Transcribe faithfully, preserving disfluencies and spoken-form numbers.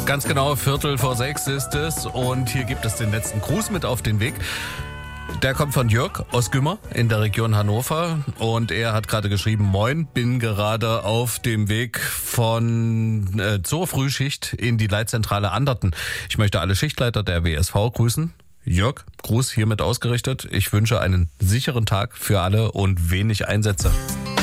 Ganz genau, Viertel vor sechs ist es und hier gibt es den letzten Gruß mit auf den Weg. Der kommt von Jörg aus Gümmer in der Region Hannover und er hat gerade geschrieben, moin, bin gerade auf dem Weg von äh, zur Frühschicht in die Leitzentrale Anderten. Ich möchte alle Schichtleiter der W S V grüßen. Jörg, Gruß hiermit ausgerichtet. Ich wünsche einen sicheren Tag für alle und wenig Einsätze.